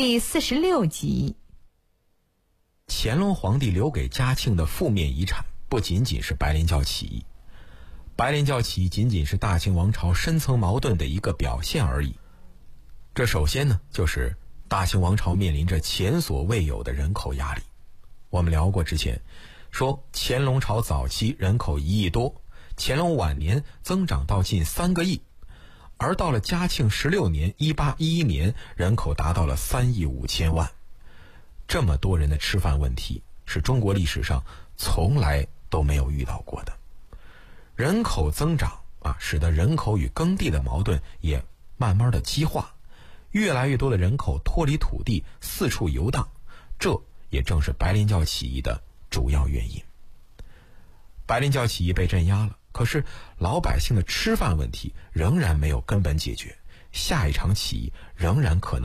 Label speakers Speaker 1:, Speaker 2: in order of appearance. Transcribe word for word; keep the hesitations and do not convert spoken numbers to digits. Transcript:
Speaker 1: 第四十六集。
Speaker 2: 乾隆皇帝留给嘉庆的负面遗产不仅仅是白莲教起义，白莲教起义仅仅是大清王朝深层矛盾的一个表现而已。这首先呢，就是大清王朝面临着前所未有的人口压力。我们聊过之前说，乾隆朝早期人口一亿多，乾隆晚年增长到近三个亿，而到了嘉庆十六年一八一一年，人口达到了三亿五千万。这么多人的吃饭问题是中国历史上从来都没有遇到过的。人口增长啊，使得人口与耕地的矛盾也慢慢的激化，越来越多的人口脱离土地四处游荡，这也正是白莲教起义的主要原因。白莲教起义被镇压了，可是老百姓的吃饭问题仍然没有根本解决，下一场起义仍然可能